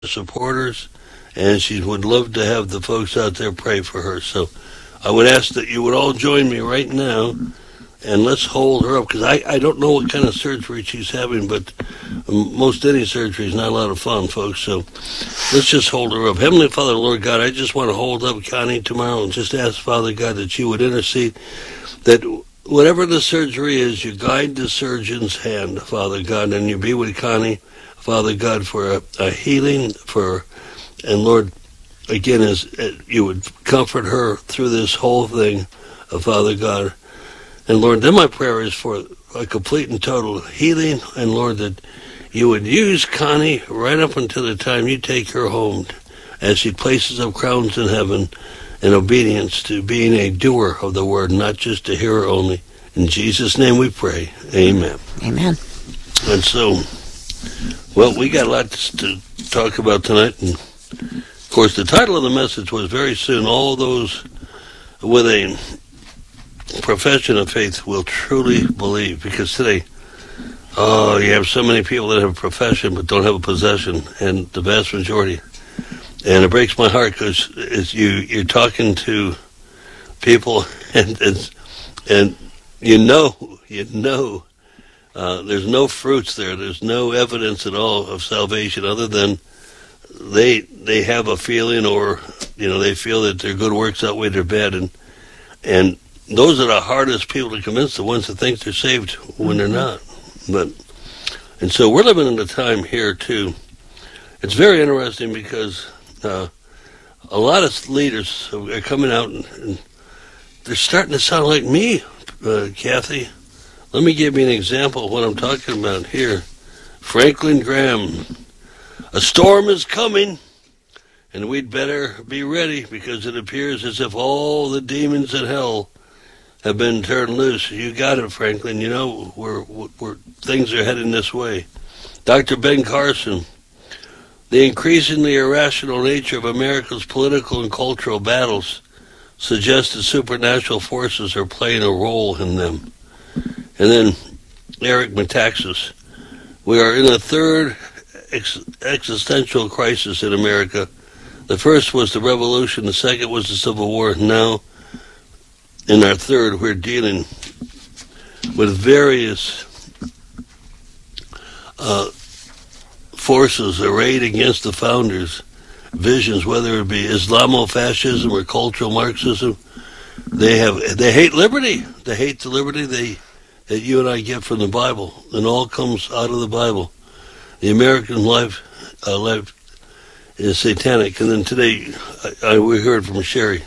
supporters, and she would love to have the folks out there pray for her. So I would ask that you would all join me right now, and let's hold her up, because I don't know what kind of surgery she's having, but most any surgery is not a lot of fun, folks. So let's just hold her up. Heavenly Father, Lord God, I just want to hold up Connie tomorrow and just ask, Father God, that you would intercede, that whatever the surgery is, you guide the surgeon's hand, Father God, and you be with Connie, Father God, for a healing, and Lord, again, as you would comfort her through this whole thing, Father God. And Lord, then my prayer is for a complete and total healing, and Lord, that you would use Connie right up until the time you take her home, as she places up crowns in heaven in obedience to being a doer of the word, not just a hearer only. In Jesus' name we pray. Amen. Amen. And so, well, we got a lot to talk about tonight. And of course, the title of the message was very soon, all those with a profession of faith will truly believe. Because today, you have so many people that have a profession but don't have a possession, and the vast majority. And it breaks my heart, because you're talking to people, and you know, there's no fruits there. There's no evidence at all of salvation, other than they have a feeling, or they feel that their good works outweigh their bad, and those are the hardest people to convince, the ones that think they're saved when they're not. And so we're living in a time here too. It's very interesting, because a lot of leaders are coming out, and they're starting to sound like me, Kathy. Let me give you an example of what I'm talking about here. Franklin Graham. A storm is coming, and we'd better be ready, because it appears as if all the demons in hell have been turned loose. You got it, Franklin. We're things are heading this way. Dr. Ben Carson. The increasingly irrational nature of America's political and cultural battles suggests that supernatural forces are playing a role in them. And then Eric Metaxas. We are in a third existential crisis in America. The first was the revolution, the second was the Civil War. Now, in our third, we're dealing with various forces arrayed against the founders' visions, whether it be Islamofascism or cultural Marxism. They hate liberty. They hate the liberty that you and I get from the Bible, and all comes out of the Bible. The American life is satanic. And then today, we heard from Sherry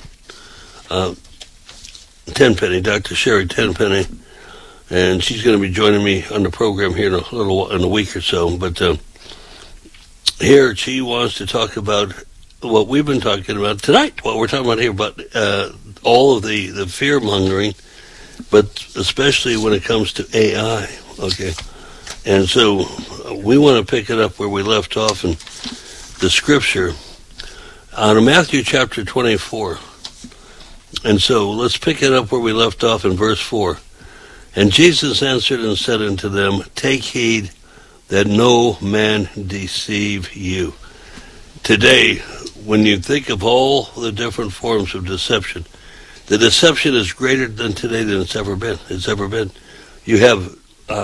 Tenpenny, Dr. Sherry Tenpenny, and she's going to be joining me on the program here in a week or so. But here she wants to talk about what we've been talking about tonight, what we're talking about here, about all of the fear-mongering, but especially when it comes to AI, okay? And so we want to pick it up where we left off in the scripture out of Matthew chapter 24. And so let's pick it up where we left off in verse 4. And Jesus answered and said unto them, Take heed that no man deceive you. Today, when you think of all the different forms of deception, the deception is greater than today than it's ever been. You have,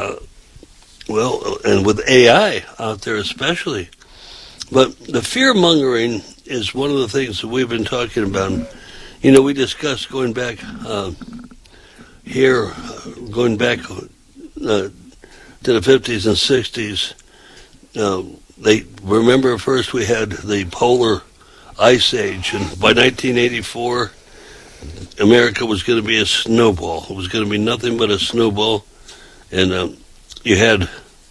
and with AI out there especially. But the fear-mongering is one of the things that we've been talking about. We discussed going back to the 50s and 60s. They remember first we had the polar ice age, and by 1984, America was going to be a snowball. It was going to be nothing but a snowball, and you had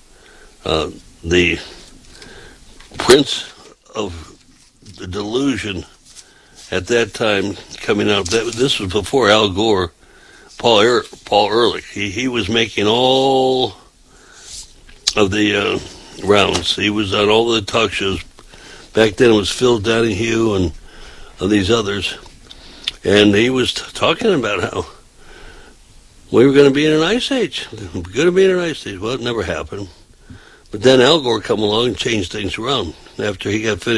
the prince of the delusion at that time coming out. This was before Al Gore, Paul Ehrlich. He was making all of the rounds. He was on all the talk shows. Back then it was Phil Donahue and these others. And he was talking about how we were going to be in an ice age. We're going to be in an ice age. Well, it never happened. But then Al Gore come along and changed things around after he got finished